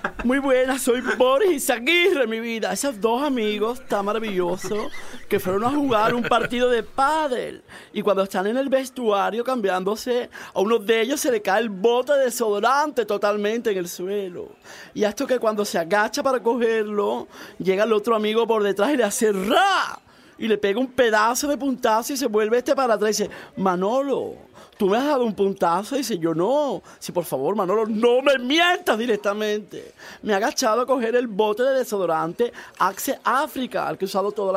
Muy buena, soy Boris Izaguirre, mi vida. Esos dos amigos tan maravillosos que fueron a jugar un partido de pádel. Y cuando están en el vestuario cambiándose, a uno de ellos se le cae el bote de desodorante totalmente en el suelo. Y esto que cuando se agacha para cogerlo, llega el otro amigo por detrás y le hace ¡ra! Y le pega un pedazo de puntazo y se vuelve para atrás y dice, Manolo, ¿tú me has dado un puntazo? Y dice, yo no. Sí, por favor, Manolo, no me mientas directamente. Me he agachado a coger el bote de desodorante Axe África, al que he usado toda la